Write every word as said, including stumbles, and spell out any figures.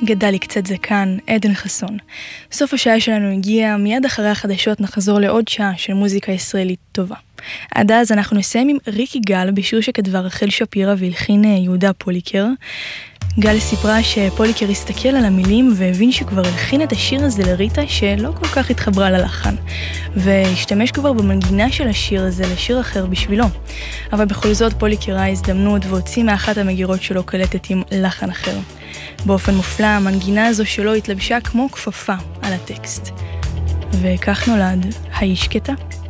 גדל לי קצת זקן, עדן חסון. סוף השעה שלנו הגיע, מיד אחרי החדשות נחזור לעוד שעה של מוזיקה ישראלית טובה. עד אז אנחנו נסיים עם ריקי גל בשיר שכתבה רחל שפירא והלחין יהודה פוליקר. גל סיפרה שפוליקר הסתכל על המילים והבין שכבר הלחין את השיר הזה לריטה שלא כל כך התחברה ללחן, והשתמש כבר במנגינה של השיר הזה לשיר אחר בשבילו. אבל בכל זאת פוליקר ראה הזדמנות והוציא מאחת המגירות שלו קלטת עם לחן אחר. באופן מופלא המנגינה הזו שלו התלבשה כמו כפפה על הטקסט. וכך נולד האיש שקטה.